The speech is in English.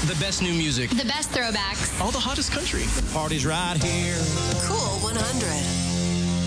The best new music. The best throwbacks. All the hottest country. The party's right here. Cool 100.